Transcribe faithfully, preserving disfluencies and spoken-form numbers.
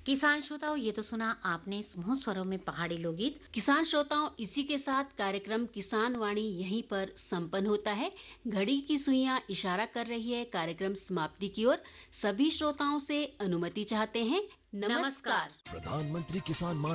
किसान श्रोताओं, ये तो सुना आपने समूह स्वरों में पहाड़ी लोकगीत। किसान श्रोताओं, इसी के साथ कार्यक्रम किसान वाणी यहीं पर संपन्न होता है। घड़ी की सुइयां इशारा कर रही है कार्यक्रम समाप्ति की ओर। सभी श्रोताओं से अनुमति चाहते हैं। नमस्कार। प्रधानमंत्री किसान मान